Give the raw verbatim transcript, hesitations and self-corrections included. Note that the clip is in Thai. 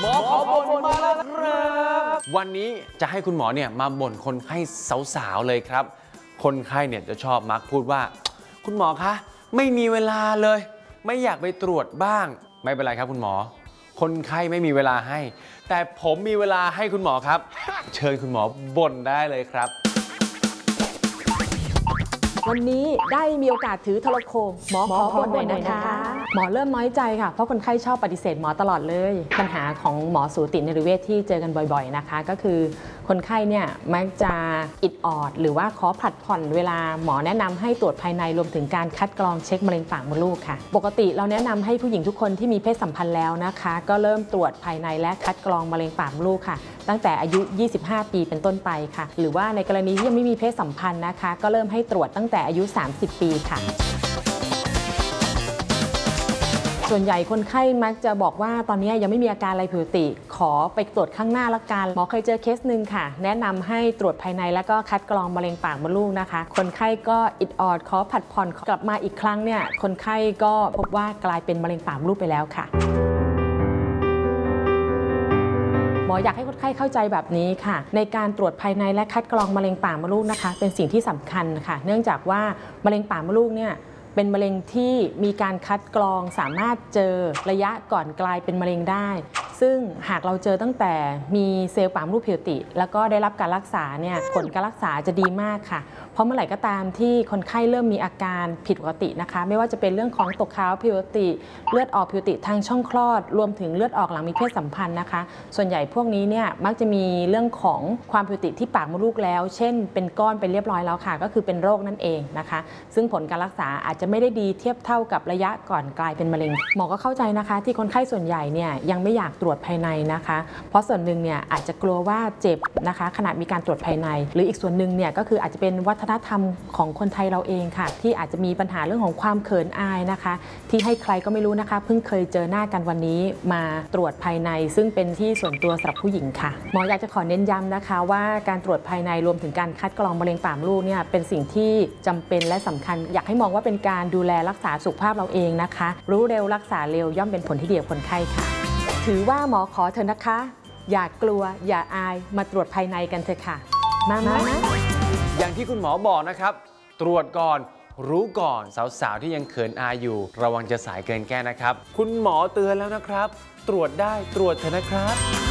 หมอขอบ่นมาแล้วครับวันนี้จะให้คุณหมอเนี่ยมาบ่นคนไข้สาวๆเลยครับคนไข้เนี่ยจะชอบมักพูดว่าคุณหมอคะไม่มีเวลาเลยไม่อยากไปตรวจบ้างไม่เป็นไรครับคุณหมอคนไข้ไม่มีเวลาให้แต่ผมมีเวลาให้คุณหมอครับเชิญคุณหมอบ่นได้เลยครับวันนี้ได้มีโอกาสถือโทรโขงหมอขอบ่นหน่อยนะคะหมอเริ่มน้อยใจค่ะเพราะคนไข้ชอบปฏิเสธหมอตลอดเลยปัญหาของหมอสูตินรีเวชที่เจอกันบ่อยๆนะคะก็คือคนไข้เนี่ยมักจะอิดออดหรือว่าขอผลัดผ่อนเวลาหมอแนะนำให้ตรวจภายในรวมถึงการคัดกรองเช็คมะเร็งปากมดลูกค่ะปกติเราแนะนำให้ผู้หญิงทุกคนที่มีเพศสัมพันธ์แล้วนะคะก็เริ่มตรวจภายในและคัดกรองมะเร็งปากมดลูกค่ะตั้งแต่อายุยี่สิบห้าปีเป็นต้นไปค่ะหรือว่าในกรณีที่ยังไม่มีเพศสัมพันธ์นะคะก็เริ่มให้ตรวจตั้งแต่อายุสามสิบปีค่ะส่วนใหญ่คนไข้มักจะบอกว่าตอนนี้ยังไม่มีอาการอะไรผิดปกติขอไปตรวจข้างหน้าละกันหมอเคยเจอเคสหนึ่งค่ะแนะนำให้ตรวจภายในแล้วก็คัดกรองมะเร็งปากมดลูกนะคะคนไข้ก็อิดออดขอผัดผ่อนกลับมาอีกครั้งเนี่ยคนไข้ก็พบว่ากลายเป็นมะเร็งปากมดลูกไปแล้วค่ะหมออยากให้คนไข้เข้าใจแบบนี้ค่ะในการตรวจภายในและคัดกรองมะเร็งปากมดลูกนะคะเป็นสิ่งที่สำคัญค่ะเนื่องจากว่ามะเร็งปากมดลูกเนี่ยเป็นมะเร็งที่มีการคัดกรองสามารถเจอระยะก่อนกลายเป็นมะเร็งได้ซึ่งหากเราเจอตั้งแต่มีเซลล์ปากมดลูกผิดปกติแล้วก็ได้รับการรักษาเนี่ยผลการรักษาจะดีมากค่ะเพราะเมื่อไหร่ก็ตามที่คนไข้เริ่มมีอาการผิดปกตินะคะไม่ว่าจะเป็นเรื่องของตกขาวผิดปกติเลือดออกผิดปกติทางช่องคลอดรวมถึงเลือดออกหลังมีเพศสัมพันธ์นะคะส่วนใหญ่พวกนี้เนี่ยมักจะมีเรื่องของความผิดปกติที่ปากมดลูกแล้วเช่นเป็นก้อนไปเรียบร้อยแล้วค่ะก็คือเป็นโรคนั่นเองนะคะซึ่งผลการรักษาอาจจะไม่ได้ดีเทียบเท่ากับระยะก่อนกลายเป็นมะเร็งหมอก็เข้าใจนะคะที่คนไข้ส่วนใหญ่เนี่ยยังไม่อยากตรวจภายในนะคะเพราะส่วนหนึ่งเนี่ยอาจจะกลัวว่าเจ็บนะคะขณะมีการตรวจภายในหรืออีกส่วนหนึ่งเนี่ยก็คืออาจจะเป็นวัฒนธรรมของคนไทยเราเองค่ะที่อาจจะมีปัญหาเรื่องของความเขินอายนะคะที่ให้ใครก็ไม่รู้นะคะเพิ่งเคยเจอหน้ากันวันนี้มาตรวจภายในซึ่งเป็นที่ส่วนตัวสำหรับผู้หญิงค่ะหมออยากจะขอเน้นย้ำนะคะว่าการตรวจภายในรวมถึงการคัดกรองมะเร็งปากมดลูกเนี่ยเป็นสิ่งที่จำเป็นและสำคัญอยากให้มองว่าเป็นการดูแลรักษาสุขภาพเราเองนะคะรู้เร็วรักษาเร็วย่อมเป็นผลที่ดีกับคนไข้ค่ะถือว่าหมอขอเถอะนะคะอย่ากลัวอย่าอายมาตรวจภายในกันเถอะค่ะมามานะอย่างที่คุณหมอบอกนะครับตรวจก่อนรู้ก่อนสาวๆที่ยังเขินอายอยู่ระวังจะสายเกินแก้นะครับคุณหมอเตือนแล้วนะครับตรวจได้ตรวจเถอะนะครับ